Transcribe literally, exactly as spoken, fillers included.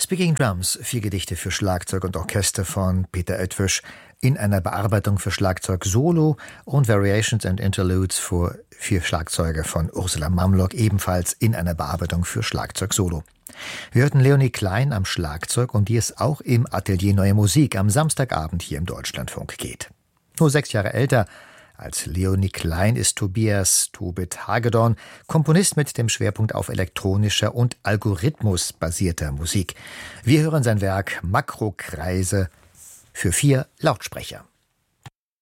Speaking Drums, vier Gedichte für Schlagzeug und Orchester von Peter Oetwisch in einer Bearbeitung für Schlagzeug Solo und Variations and Interludes für vier Schlagzeuge von Ursula Mamlock, ebenfalls in einer Bearbeitung für Schlagzeug Solo. Wir hörten Leonie Klein am Schlagzeug, um die es auch im Atelier Neue Musik am Samstagabend hier im Deutschlandfunk geht. Nur sechs Jahre älter als Leonie Klein ist Tobias Tobit Hagedorn, Komponist mit dem Schwerpunkt auf elektronischer und algorithmusbasierter Musik. Wir hören sein Werk Makrokreise für vier Lautsprecher.